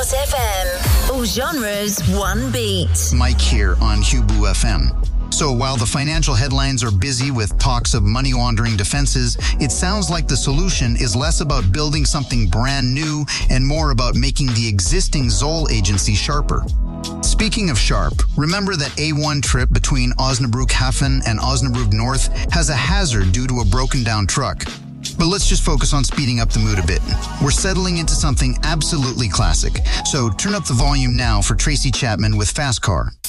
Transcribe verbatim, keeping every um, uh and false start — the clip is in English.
dot f m. All genres, one beat. Mike here on Hubu F M. So while the financial headlines are busy with talks of money laundering defenses, it sounds like the solution is less about building something brand new and more about making the existing Zoll agency sharper. Speaking of sharp, remember that A one trip between Osnabrück Hafen and Osnabrück North has a hazard due to a broken down truck. But let's just focus on speeding up the mood a bit. We're settling into something absolutely classic. So turn up the volume now for Tracy Chapman with Fast Car.